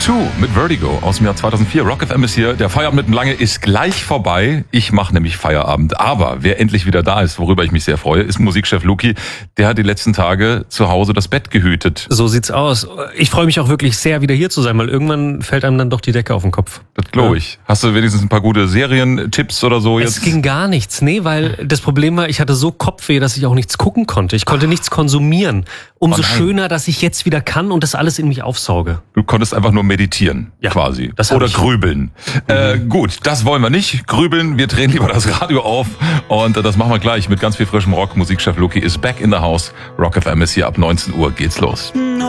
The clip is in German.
U2 mit Vertigo aus dem Jahr 2004. Rock FM ist hier. Der Feierabend mit dem Lange ist gleich vorbei. Ich mache nämlich Feierabend. Aber wer endlich wieder da ist, worüber ich mich sehr freue, ist Musikchef Luki. Der hat die letzten Tage zu Hause das Bett gehütet. So sieht's aus. Ich freue mich auch wirklich sehr, wieder hier zu sein, weil irgendwann fällt einem dann doch die Decke auf den Kopf. Das glaube ich. Hast du wenigstens ein paar gute Serientipps oder so jetzt? Es ging gar nichts. Nee, weil das Problem war, ich hatte so Kopfweh, dass ich auch nichts gucken konnte. Ich konnte nichts konsumieren. Umso schöner, dass ich jetzt wieder kann und das alles in mich aufsauge. Du konntest einfach nur meditieren, quasi. Oder grübeln. Gut, das wollen wir nicht. Grübeln, wir drehen lieber das Radio auf. Und das machen wir gleich mit ganz viel frischem Rock. Musikchef Luki ist back in the house. Rock FM ist hier ab 19 Uhr. Geht's los.